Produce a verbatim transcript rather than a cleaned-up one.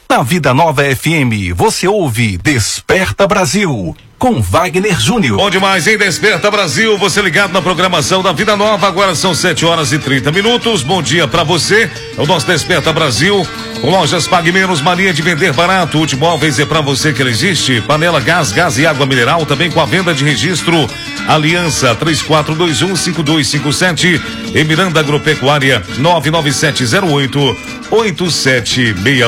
Na Vida Nova F M, você ouve Desperta Brasil, com Wagner Júnior. Bom demais, hein? Desperta Brasil, você ligado na programação da Vida Nova, agora são sete horas e trinta minutos. Bom dia pra você, é o nosso Desperta Brasil, com lojas Pague Menos, mania de vender barato. Ultimóveis é pra você que ele existe, panela gás, gás e água mineral, também com a venda de registro. Aliança três quatro dois um cinco dois cinco sete, e Miranda Agropecuária nove nove sete zero oito oito sete seis